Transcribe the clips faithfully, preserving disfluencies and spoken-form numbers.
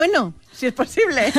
Bueno, si es posible.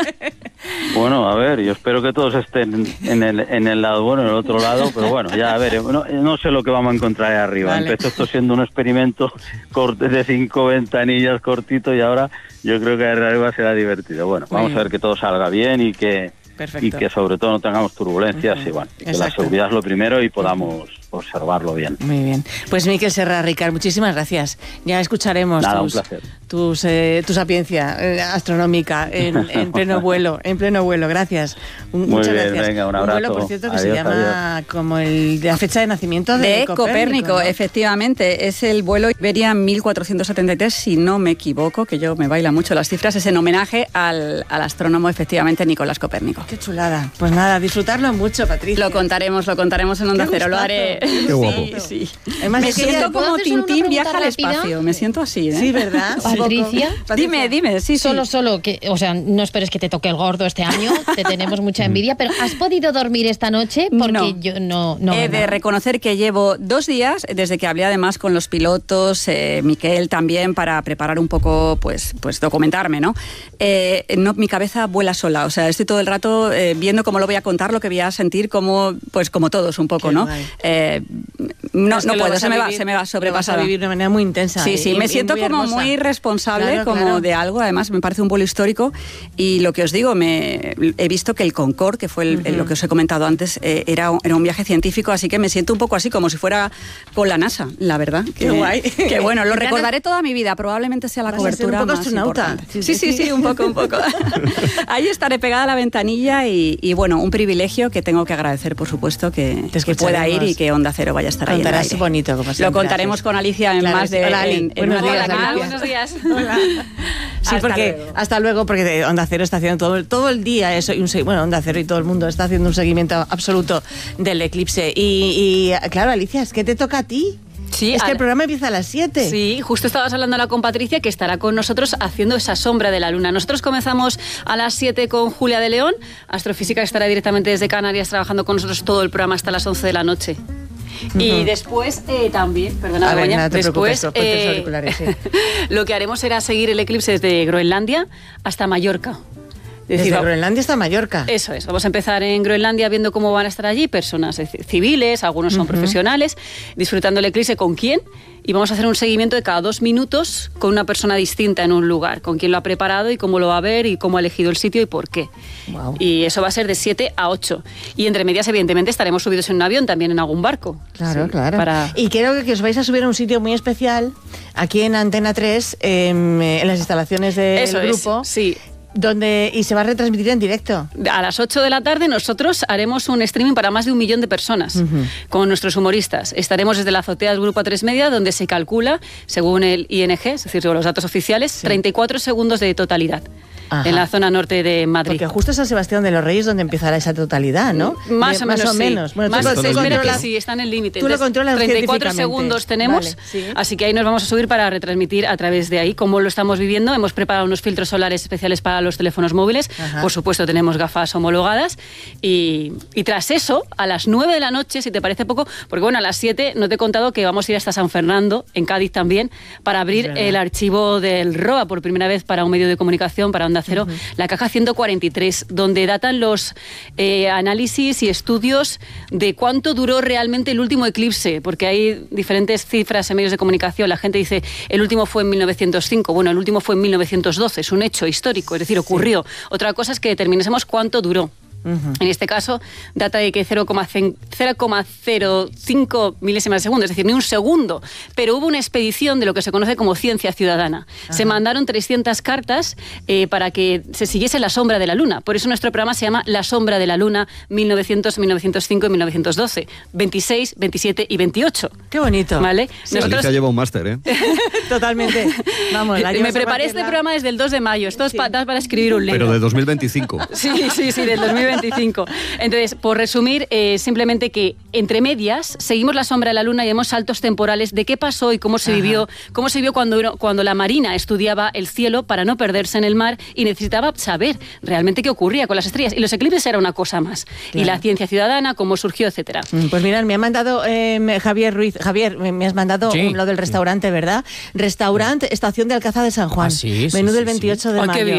Bueno, a ver, yo espero que todos estén en el, en el lado bueno, en el otro lado, pero bueno, ya a ver, no, no sé lo que vamos a encontrar ahí arriba. Vale. Empezó esto siendo un experimento corte de cinco ventanillas cortito y ahora yo creo que arriba será divertido. Bueno, vamos a ver que todo salga bien y que, y que sobre todo no tengamos turbulencias uh-huh. y bueno, y que la seguridad es lo primero y podamos observarlo bien. Muy bien. Pues Miquel Serra, Ricard, muchísimas gracias. Ya escucharemos Nada, tus, un placer. tus, eh, tu sapiencia eh, astronómica en, en pleno vuelo, en pleno vuelo. Gracias. Muy Muchas bien, gracias. venga, un abrazo. Un vuelo, por cierto, que adiós, se llama adiós. como el de la fecha de nacimiento de, de Copérnico. Copérnico, ¿no? Efectivamente. Es el vuelo Iberia mil cuatrocientos setenta y tres, si no me equivoco, que yo me baila mucho las cifras, es en homenaje al, al astrónomo, efectivamente, Nicolás Copérnico. Qué chulada. Pues nada, disfrutarlo mucho, Patricia. Lo contaremos, lo contaremos en Onda Cero, lo haré. Qué guapo. Sí, sí. Además, me es que siento ya- como Tintín viaja al rápida? espacio, me siento así, ¿eh? Sí, ¿verdad? Patricia. Patricia. Dime, dime, sí, sí. Solo, solo, que, o sea, no esperes que te toque el gordo este año, te tenemos mucha envidia, pero ¿has podido dormir esta noche? Porque No. yo no... no He no. de reconocer que llevo dos días, desde que hablé además con los pilotos, eh, Miquel también, para preparar un poco, pues, pues documentarme, ¿no? Eh, no, mi cabeza vuela sola, o sea, estoy todo el rato eh, viendo cómo lo voy a contar, lo que voy a sentir, como, pues como todos un poco, Qué ¿no? guay. Eh, no, Es no que lo puedo, vas se a me, va, vivir- se me va lo sobrepasada. vas a vivir de manera muy intensa. Sí, y- sí, y me siento muy como hermosa. muy responsable Claro, como claro. de algo, además me parece un vuelo histórico y lo que os digo, me he visto que el Concorde, que fue el, Uh-huh. lo que os he comentado antes, eh, era, un, era un viaje científico, así que me siento un poco así, como si fuera con la NASA, la verdad. Qué que, guay. Que bueno, lo Ganas- recordaré toda mi vida, probablemente sea la Vas a ser cobertura un poco más astronauta. importante. Sí, Sí, sí, sí, sí, un poco, un poco. Ahí estaré pegada a la ventanilla y, y bueno, un privilegio que tengo que agradecer, por supuesto, que, Te que pueda ir escucharemos. y que Onda Cero vaya a estar ahí en el Contarás aire. bonito, como Lo siempre contaremos haces. con Alicia en Claro, más sí. de... Hola, Ali. en- en Buenos una días, de las- Alicia. Buenos días. Hola. Sí, Hasta porque luego. hasta luego, porque de Onda Cero está haciendo todo, todo el día eso, y un, se- bueno, Onda Cero y todo el mundo está haciendo un seguimiento absoluto del eclipse. Y, y claro, Alicia, es que te toca a ti. Sí, es que al- el programa empieza a las siete. Sí, justo estabas hablando ahora con Patricia, que estará con nosotros haciendo esa sombra de la luna. Nosotros comenzamos a las siete con Julia de León, astrofísica, que estará directamente desde Canarias trabajando con nosotros todo el programa hasta las once de la noche. Y después eh, también, perdona, A ver, Begoña, nada, te después preocupes, ponte los auriculares, sí. lo que haremos será seguir el eclipse desde Groenlandia hasta Mallorca. Es Desde decir, va- Groenlandia hasta Mallorca. Eso es, vamos a empezar en Groenlandia viendo cómo van a estar allí personas eh, civiles, algunos son Ujú. profesionales, disfrutando el eclipse con quién, y vamos a hacer un seguimiento de cada dos minutos con una persona distinta en un lugar, con quién lo ha preparado y cómo lo va a ver y cómo ha elegido el sitio y por qué. Guau. Y eso va a ser de siete a ocho. Y entre medias, evidentemente, estaremos subidos en un avión, también en algún barco. Claro, Sí, claro. Para... Y creo que, que os vais a subir a un sitio muy especial, aquí en Antena tres, em, en las instalaciones del Eso es, grupo, sí. donde y se va a retransmitir en directo. A las ocho de la tarde nosotros haremos un streaming para más de un millón de personas Ujú. con nuestros humoristas. Estaremos desde la azotea del Grupo A tres Media, donde se calcula, según el I N G, es decir, los datos oficiales, treinta y cuatro segundos de totalidad. Ajá. En la zona norte de Madrid. Porque justo San Sebastián de los Reyes donde empezará esa totalidad, ¿no? Más De- o menos, Más o sí. menos. Bueno, Más tú, se tú espera que controlas- sí, está en el límite. Tú lo Entonces, controlas treinta y cuatro científicamente. segundos tenemos, Vale, sí. así que ahí nos vamos a subir para retransmitir a través de ahí cómo lo estamos viviendo. Hemos preparado unos filtros solares especiales para los teléfonos móviles. Ajá. Por supuesto, tenemos gafas homologadas. Y, y tras eso, a las nueve de la noche, si te parece poco, porque bueno, a las siete no te he contado que vamos a ir hasta San Fernando, en Cádiz también, para abrir verdad. el archivo del R O A por primera vez para un medio de comunicación, para Onda Cero, la caja ciento cuarenta y tres, donde datan los eh, análisis y estudios de cuánto duró realmente el último eclipse, porque hay diferentes cifras en medios de comunicación. La gente dice, el último fue en mil novecientos cinco, bueno, el último fue en mil novecientos doce, es un hecho histórico, es decir, ocurrió. Otra cosa es que determinemos cuánto duró. Ujú. En este caso, data de que cero coma cero cinco milésimas de segundo, es decir, ni un segundo. Pero hubo una expedición de lo que se conoce como ciencia ciudadana. Ajá. Se mandaron trescientas cartas eh, para que se siguiese la sombra de la luna. Por eso nuestro programa se llama La sombra de la luna mil novecientos, mil novecientos cinco y mil novecientos doce. veintiséis, veintisiete y veintiocho. Qué bonito. ¿Vale? Alicia lleva un máster, ¿eh? Totalmente. Vamos, la llevas Me a preparé cualquier este lado. programa desde el dos de mayo. Esto es Sí. pa- da para escribir un libro. Pero de dos mil veinticinco. Sí, sí, sí, del dos mil veinticinco. Entonces, por resumir, eh, simplemente que entre medias seguimos la sombra de la luna y vemos saltos temporales de qué pasó y cómo se Ajá. vivió, cómo se vio cuando, uno- cuando la Marina estudiaba el cielo para no perderse en el mar y necesitaba saber realmente qué ocurría con las estrellas. Y los eclipses era una cosa más. Y Claro. la ciencia ciudadana, cómo surgió, etcétera. Mm, Pues mirad, me ha mandado eh, Javier Ruiz. Javier, me me has mandado Sí. un- lo del restaurante, ¿verdad? Restaurante Estación de Alcázar de San Juan. Ah, sí, sí, Menú sí, del sí. veintiocho de Ay, qué mayo. bien.